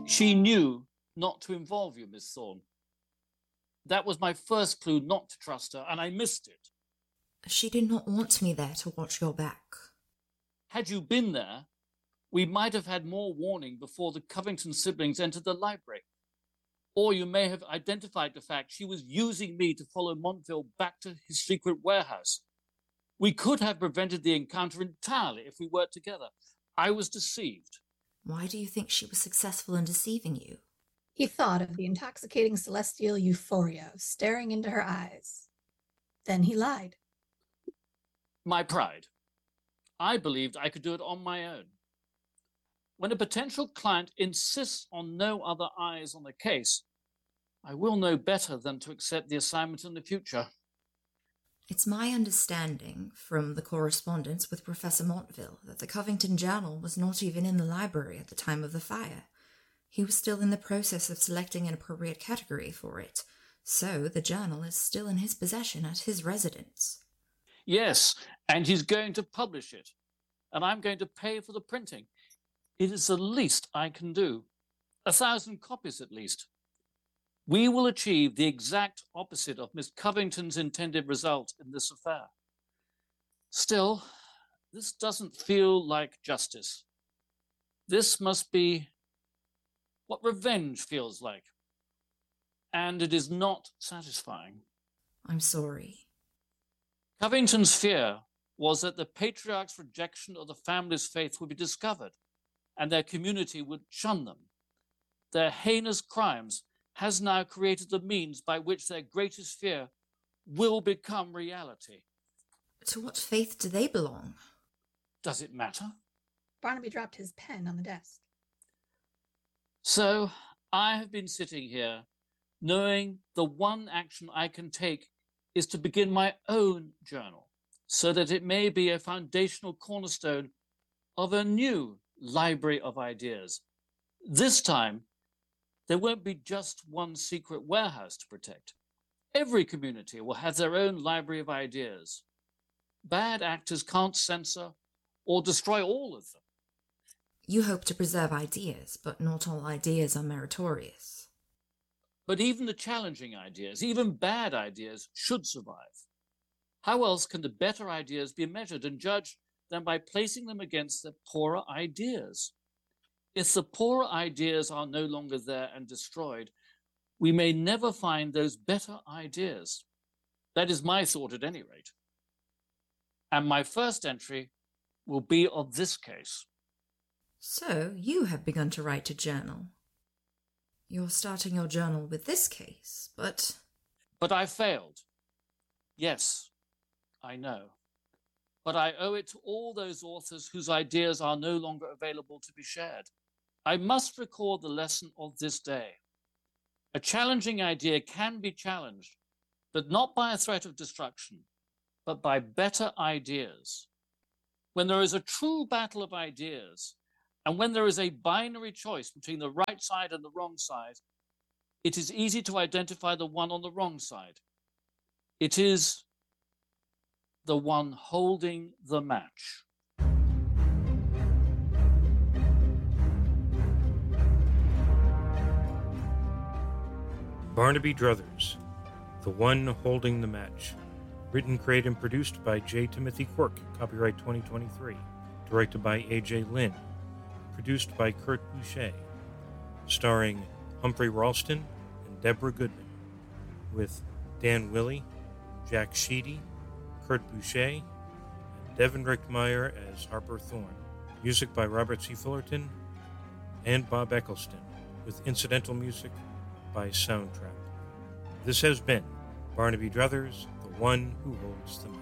She knew not to involve you, Miss Thorne. That was my first clue not to trust her, and I missed it. She did not want me there to watch your back. Had you been there, we might have had more warning before the Covington siblings entered the library. Or you may have identified the fact she was using me to follow Montville back to his secret warehouse. We could have prevented the encounter entirely if we worked together. I was deceived. Why do you think she was successful in deceiving you? He thought of the intoxicating celestial euphoria of staring into her eyes. Then he lied. My pride. I believed I could do it on my own. When a potential client insists on no other eyes on the case, I will know better than to accept the assignment in the future. It's my understanding from the correspondence with Professor Montville that the Covington Journal was not even in the library at the time of the fire. He was still in the process of selecting an appropriate category for it, so the journal is still in his possession at his residence. Yes, and he's going to publish it, and I'm going to pay for the printing. It is the least I can do. 1,000 copies at least. We will achieve the exact opposite of Miss Covington's intended result in this affair. Still, this doesn't feel like justice. This must be what revenge feels like. And it is not satisfying. I'm sorry. Covington's fear was that the patriarch's rejection of the family's faith would be discovered, and their community would shun them. Their heinous crimes has now created the means by which their greatest fear will become reality. To what faith do they belong? Does it matter? Barnaby dropped his pen on the desk. So I have been sitting here knowing the one action I can take is to begin my own journal so that it may be a foundational cornerstone of a new library of ideas. This time, there won't be just one secret warehouse to protect. Every community will have their own library of ideas. Bad actors can't censor or destroy all of them. You hope to preserve ideas, but not all ideas are meritorious. But even the challenging ideas, even bad ideas, should survive. How else can the better ideas be measured and judged than by placing them against the poorer ideas? If the poorer ideas are no longer there and destroyed, we may never find those better ideas. That is my thought at any rate. And my first entry will be of this case. So, you have begun to write a journal. You're starting your journal with this case, but... But I failed. Yes, I know. But I owe it to all those authors whose ideas are no longer available to be shared. I must record the lesson of this day. A challenging idea can be challenged, but not by a threat of destruction, but by better ideas. When there is a true battle of ideas, and when there is a binary choice between the right side and the wrong side, it is easy to identify the one on the wrong side. It is the one holding the match. Barnaby Druthers, The One Holding the Match. Written, created, and produced by J. Timothy Quirk. Copyright 2023. Directed by A.J. Lynn. Produced by Kurt Boucher. Starring Humphrey Ralston and Deborah Goodman. With Dan Willey, Jack Sheedy, Kurt Boucher, and Devin Richtmeyer as Harper Thorne. Music by Robert C. Fullerton and Bob Eccleston. With incidental music by Soundtrap. This has been Barnaby Druthers, The One Who Holds the Match.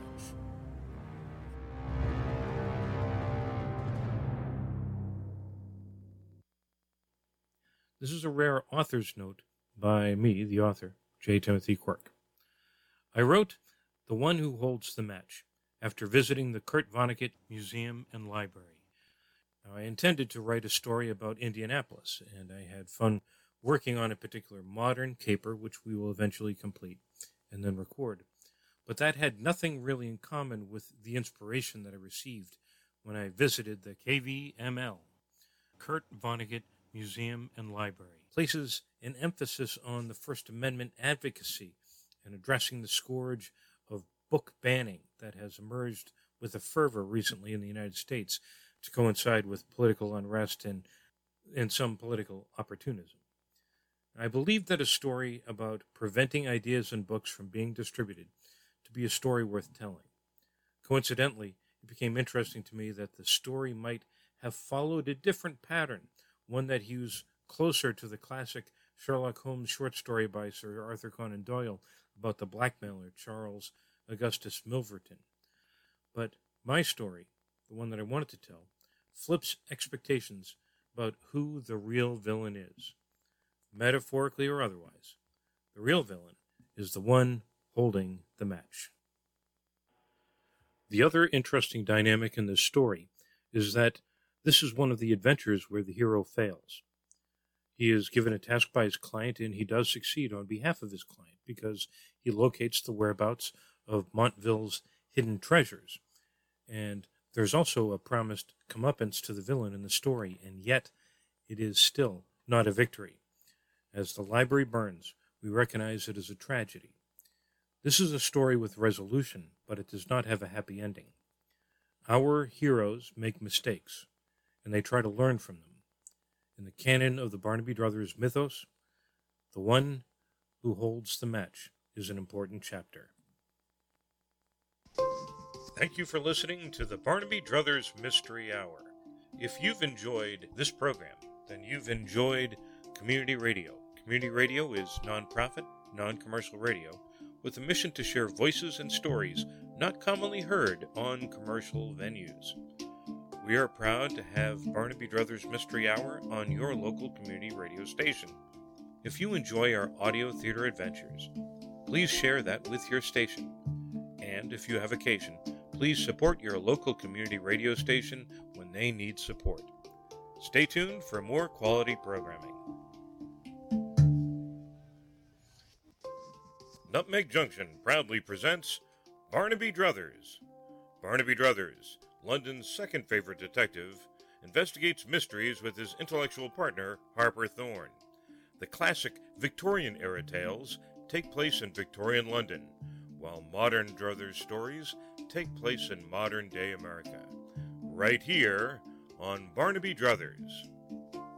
This is a rare author's note by me, the author, J. Timothy Quirk. I wrote The One Who Holds the Match after visiting the Kurt Vonnegut Museum and Library. Now, I intended to write a story about Indianapolis, and I had fun working on a particular modern caper, which we will eventually complete and then record. But that had nothing really in common with the inspiration that I received when I visited the KVML, Kurt Vonnegut museum, and library. Places an emphasis on the First Amendment advocacy and addressing the scourge of book banning that has emerged with a fervor recently in the United States to coincide with political unrest and some political opportunism. I believe that a story about preventing ideas and books from being distributed to be a story worth telling. Coincidentally, it became interesting to me that the story might have followed a different pattern, one that hews closer to the classic Sherlock Holmes short story by Sir Arthur Conan Doyle about the blackmailer Charles Augustus Milverton. But my story, the one that I wanted to tell, flips expectations about who the real villain is. Metaphorically or otherwise, the real villain is the one holding the match. The other interesting dynamic in this story is that this is one of the adventures where the hero fails. He is given a task by his client, and he does succeed on behalf of his client because he locates the whereabouts of Montville's hidden treasures. And there's also a promised comeuppance to the villain in the story, and yet it is still not a victory. As the library burns, we recognize it as a tragedy. This is a story with resolution, but it does not have a happy ending. Our heroes make mistakes, and they try to learn from them. In the canon of the Barnaby Brothers mythos, the one who holds the match is an important chapter. Thank you for listening to the Barnaby Brothers Mystery Hour. If you've enjoyed this program, then you've enjoyed Community Radio. Community Radio is nonprofit, non-commercial radio with a mission to share voices and stories not commonly heard on commercial venues. We are proud to have Barnaby Brothers Mystery Hour on your local community radio station. If you enjoy our audio theater adventures, please share that with your station. And if you have occasion, please support your local community radio station when they need support. Stay tuned for more quality programming. Nutmeg Junction proudly presents Barnaby Druthers. Barnaby Druthers, London's second favorite detective, investigates mysteries with his intellectual partner, Harper Thorne. The classic Victorian-era tales take place in Victorian London, while modern Druthers stories take place in modern-day America. Right here on Barnaby Druthers.